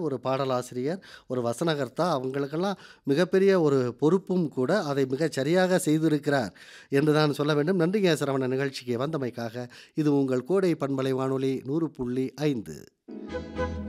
ஒரு பாடலாசிரியர், ஒரு வசனகர்த்தா அவங்களுக்கெல்லாம் மிகப்பெரிய ஒரு பொறுப்பும் கூட. அதை மிகச் சரியாக செய்திருக்கிறார் என்று தான் சொல்ல வேண்டும். நன்றிங்க சரவணன் நிகழ்ச்சிக்கு வந்தமைக்காக. இது உங்கள் கோடை பண்பலை வானொலி 100.5.